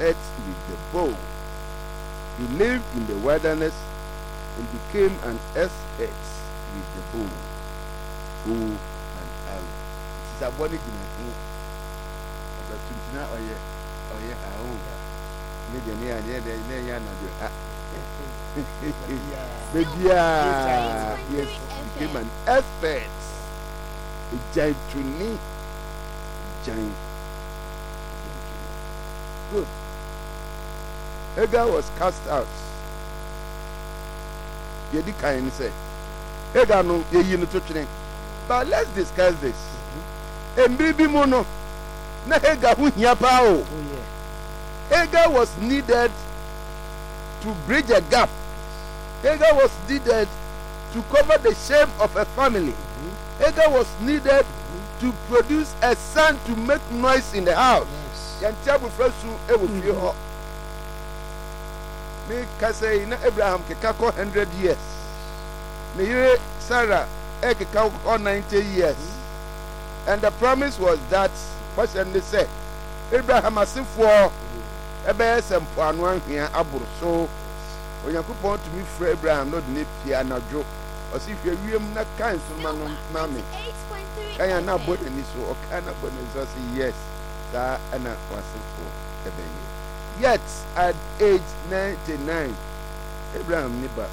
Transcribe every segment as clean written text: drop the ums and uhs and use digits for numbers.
heads with the bow. He lived in the wilderness and became an expert with the bow and arrow. This is a body thing. But now, yes, became an expert. A giant training. Giant. Good. Hagar was cast out. Yedi kain say. Hagar no ye no to twene. But let's discuss this. Embibi mo no. Na Hagar hu hia pa o. Hagar was needed to bridge a gap. Hagar was needed to cover the shame of a family. Hagar was needed to produce a son to make noise in the house. Yantiabu fresu e wo fie ho. Me kase na Abraham keka ko 100 years. Me yire Sarah e keka ko 90 years. And the promise was that what they say Abraham asifo ebe sempo anu ahia aburu so Onyankopon to me frɛ Abraham no de ne pia anadwo osi hwɛ wiem na kan so ma no mame kan na bɔ ni so o kan na bɔ ni so say yes that ana wasifo ebe yet at age 99 Abraham niba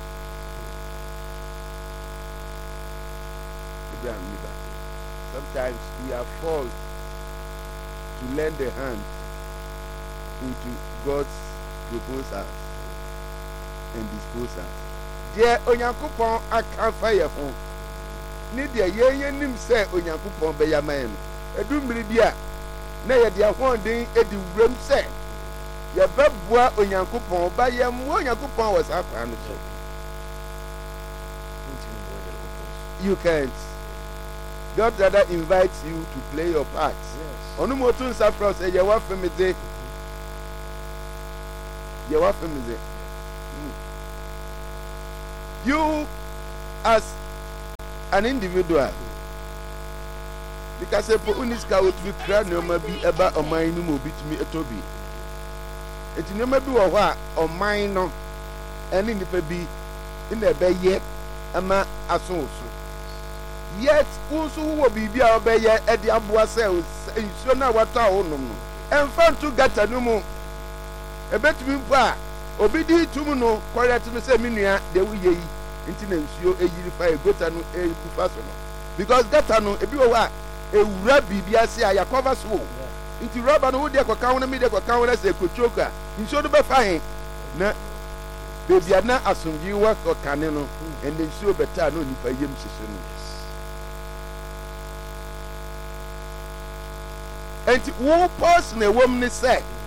sometimes we are forced to lend a hand into God's proposals and disposals. Dear Onyankopon aka fire fun. Ni de ye nim say Onyankopon be ya man. Edumbiri bia na ye de ahonden edi wurem say. Ye beboa Onyankopon ba ye mo Onyankopon was akwa no so. You can't. God rather invites you to play your part. Onu motun safra say ye wa family. You are familiar. You as an individual, because if uniska would be crowned, no may be about a mine no be to me a toby. It no may be a what or mine no, and in the baby in the bay yet a ma as also. Yet also will be our bay at the Abua cells, and so now what our own and found to get a no more. A bet me pa obidi tumu no correct me say me nua de wo yi nti na nsuo ejirifa egota no ekufa so no because gata no ebi wo a ewura bibia se aya cover so nti rubber no wo de koka wo na me de koka wo na se kochoka nsuo do be fa hen na bebia na asomji wo kokane no and nsuo beta no nipa yem sese no enti wo person e wom ne say